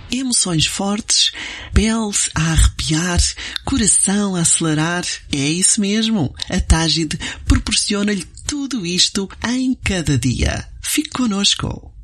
Emoções fortes, pele a arrepiar, coração a acelerar. É isso mesmo. A Tágide proporciona-lhe tudo isto em cada dia. Fique connosco.